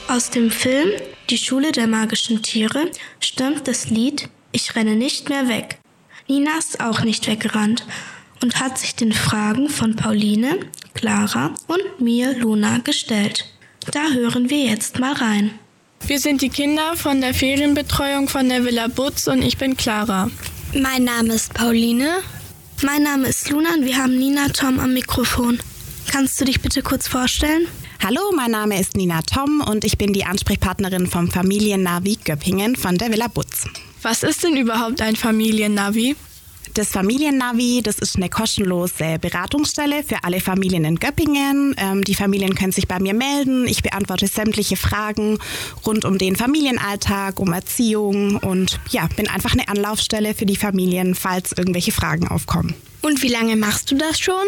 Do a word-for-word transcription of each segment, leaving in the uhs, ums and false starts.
Aus dem Film Die Schule der magischen Tiere stammt das Lied Ich renne nicht mehr weg. Nina ist auch nicht weggerannt und hat sich den Fragen von Pauline, Clara und mir, Luna, gestellt. Da hören wir jetzt mal rein. Wir sind die Kinder von der Ferienbetreuung von der Villa Butz und ich bin Clara. Mein Name ist Pauline. Mein Name ist Luna und wir haben Nina Tom am Mikrofon. Kannst du dich bitte kurz vorstellen? Hallo, mein Name ist Nina Tom und ich bin die Ansprechpartnerin vom Familiennavi Göppingen von der Villa Butz. Was ist denn überhaupt ein Familiennavi? Das Familiennavi, das ist eine kostenlose Beratungsstelle für alle Familien in Göppingen. Ähm, die Familien können sich bei mir melden. Ich beantworte sämtliche Fragen rund um den Familienalltag, um Erziehung und ja, bin einfach eine Anlaufstelle für die Familien, falls irgendwelche Fragen aufkommen. Und wie lange machst du das schon?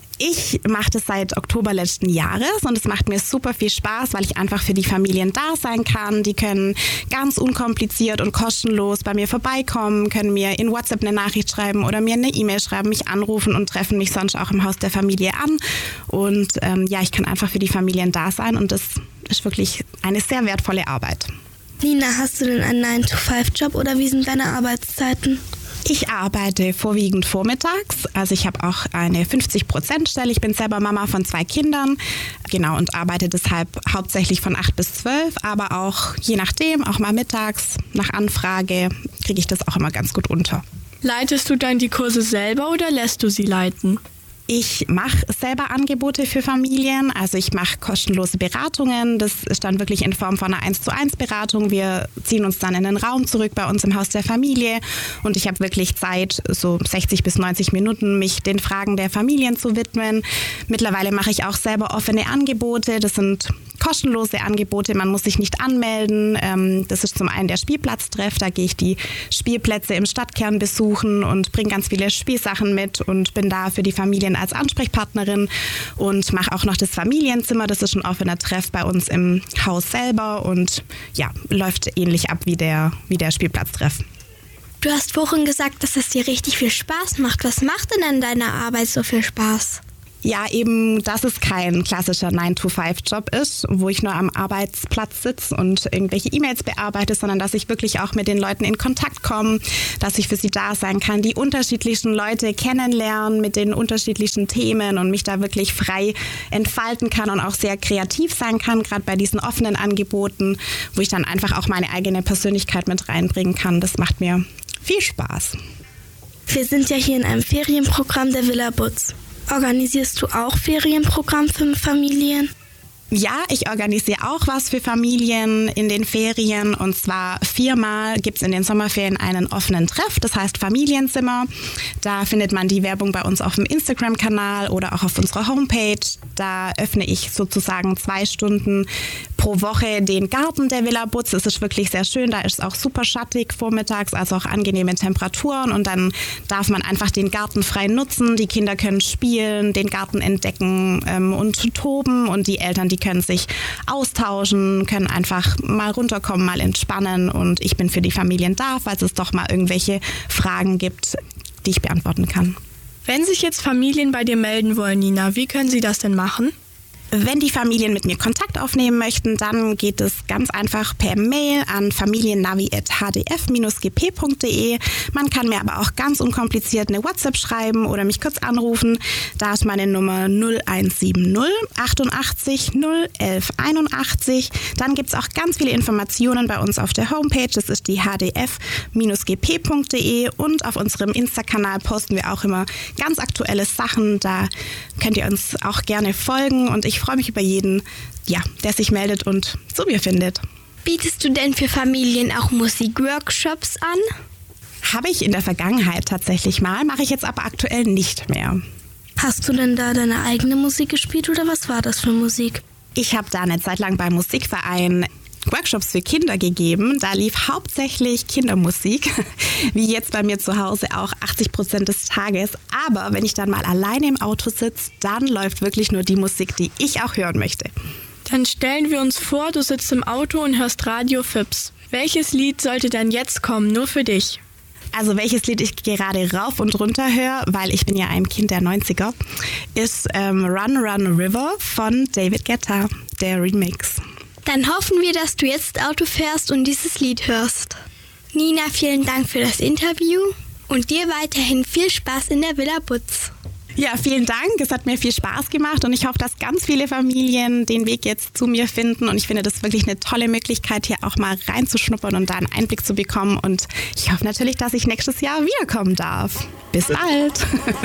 Ich mache das seit Oktober letzten Jahres und es macht mir super viel Spaß, weil ich einfach für die Familien da sein kann. Die können ganz unkompliziert und kostenlos bei mir vorbeikommen, können mir in WhatsApp eine Nachricht schreiben oder mir eine E-Mail schreiben, mich anrufen und treffen mich sonst auch im Haus der Familie an. Und ähm, ja, ich kann einfach für die Familien da sein und das ist wirklich eine sehr wertvolle Arbeit. Nina, hast du denn einen nine to five Job oder wie sind deine Arbeitszeiten? Ich arbeite vorwiegend vormittags, also ich habe auch eine fünfzig Prozent Stelle. Ich bin selber Mama von zwei Kindern, genau, und arbeite deshalb hauptsächlich von acht bis zwölf, aber auch je nachdem, auch mal mittags, nach Anfrage, kriege ich das auch immer ganz gut unter. Leitest du dann die Kurse selber oder lässt du sie leiten? Ich mache selber Angebote für Familien, also ich mache kostenlose Beratungen. Das ist dann wirklich in Form von einer eins zu eins Beratung. Wir ziehen uns dann in den Raum zurück bei uns im Haus der Familie und ich habe wirklich Zeit, so sechzig bis neunzig Minuten, mich den Fragen der Familien zu widmen. Mittlerweile mache ich auch selber offene Angebote. Das sind kostenlose Angebote, man muss sich nicht anmelden. Das ist zum einen der Spielplatztreff, da gehe ich die Spielplätze im Stadtkern besuchen und bringe ganz viele Spielsachen mit und bin da für die Familien als Ansprechpartnerin und mache auch noch das Familienzimmer, das ist ein offener Treff bei uns im Haus selber und ja, läuft ähnlich ab wie der, wie der Spielplatztreff. Du hast vorhin gesagt, dass es dir richtig viel Spaß macht. Was macht denn an deiner Arbeit so viel Spaß? Ja, eben, dass es kein klassischer nine to five Job ist, wo ich nur am Arbeitsplatz sitze und irgendwelche E-Mails bearbeite, sondern dass ich wirklich auch mit den Leuten in Kontakt komme, dass ich für sie da sein kann, die unterschiedlichsten Leute kennenlernen mit den unterschiedlichen Themen und mich da wirklich frei entfalten kann und auch sehr kreativ sein kann, gerade bei diesen offenen Angeboten, wo ich dann einfach auch meine eigene Persönlichkeit mit reinbringen kann. Das macht mir viel Spaß. Wir sind ja hier in einem Ferienprogramm der Villa Butz. Organisierst du auch Ferienprogramm für Familien? Ja, ich organisiere auch was für Familien in den Ferien und zwar viermal gibt es in den Sommerferien einen offenen Treff, das heißt Familienzimmer. Da findet man die Werbung bei uns auf dem Instagram-Kanal oder auch auf unserer Homepage. Da öffne ich sozusagen zwei Stunden pro Woche den Garten der Villa Butz. Es ist wirklich sehr schön, da ist es auch super schattig vormittags, also auch angenehme Temperaturen und dann darf man einfach den Garten frei nutzen. Die Kinder können spielen, den Garten entdecken ähm, und toben und die Eltern, die können sich austauschen, können einfach mal runterkommen, mal entspannen und ich bin für die Familien da, falls es doch mal irgendwelche Fragen gibt, die ich beantworten kann. Wenn sich jetzt Familien bei dir melden wollen, Nina, wie können sie das denn machen? Wenn die Familien mit mir Kontakt aufnehmen möchten, dann geht es ganz einfach per Mail an familiennavi at h d f dash g p punkt d e. Man kann mir aber auch ganz unkompliziert eine WhatsApp schreiben oder mich kurz anrufen. Da ist meine Nummer null eins sieben null achtundachtzig null elf einundachtzig. Dann gibt es auch ganz viele Informationen bei uns auf der Homepage. Das ist die h d f dash g p punkt d e und auf unserem Insta-Kanal posten wir auch immer ganz aktuelle Sachen. Da könnt ihr uns auch gerne folgen und ich Ich freue mich über jeden, ja, der sich meldet und zu mir findet. Bietest du denn für Familien auch Musikworkshops an? Habe ich in der Vergangenheit tatsächlich mal, mache ich jetzt aber aktuell nicht mehr. Hast du denn da deine eigene Musik gespielt oder was war das für Musik? Ich habe da eine Zeit lang beim Musikverein Workshops für Kinder gegeben. Da lief hauptsächlich Kindermusik, wie jetzt bei mir zu Hause auch achtzig Prozent des Tages. Aber wenn ich dann mal alleine im Auto sitze, dann läuft wirklich nur die Musik, die ich auch hören möchte. Dann stellen wir uns vor, du sitzt im Auto und hörst Radio Fips. Welches Lied sollte dann jetzt kommen, nur für dich? Also welches Lied ich gerade rauf und runter höre, weil ich bin ja ein Kind der neunziger, ist ähm, Run Run River von David Guetta, der Remix. Dann hoffen wir, dass du jetzt Auto fährst und dieses Lied hörst. Nina, vielen Dank für das Interview und dir weiterhin viel Spaß in der Villa Butz. Ja, vielen Dank. Es hat mir viel Spaß gemacht und ich hoffe, dass ganz viele Familien den Weg jetzt zu mir finden. Und ich finde das wirklich eine tolle Möglichkeit, hier auch mal reinzuschnuppern und da einen Einblick zu bekommen. Und ich hoffe natürlich, dass ich nächstes Jahr wiederkommen darf. Bis bald.